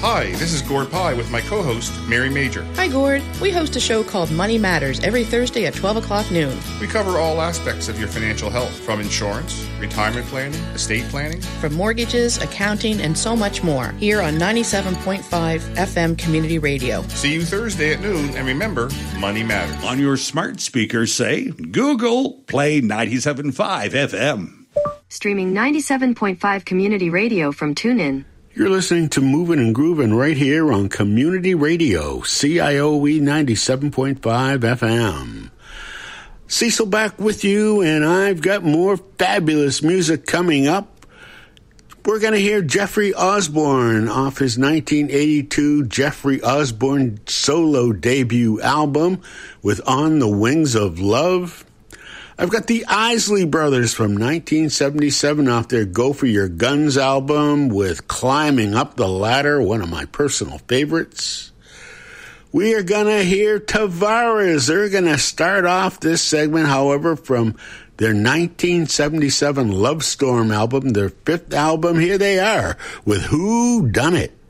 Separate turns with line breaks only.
Hi, this is Gord Pye with my co-host, Mary Major.
Hi, Gord. We host a show called Money Matters every Thursday at 12 o'clock noon.
We cover all aspects of your financial health, from insurance, retirement planning, estate planning,
from mortgages, accounting, and so much more, here on 97.5 FM Community Radio.
See you Thursday at noon, and remember, money matters.
On your smart speaker, say, Google, play 97.5 FM.
Streaming 97.5 Community Radio from TuneIn.
You're listening to Movin' and Groovin' right here on Community Radio, CIOE 97.5 FM. Cecil back with you, and I've got more fabulous music coming up. We're going to hear Jeffrey Osborne off his 1982 Jeffrey Osborne solo debut album with On the Wings of Love. I've got the Isley Brothers from 1977 off their Go For Your Guns album with Climbing Up the Ladder, one of my personal favorites. We are going to hear Tavares. They're going to start off this segment, however, from their 1977 Love Storm album, their fifth album. Here they are with Who Done It?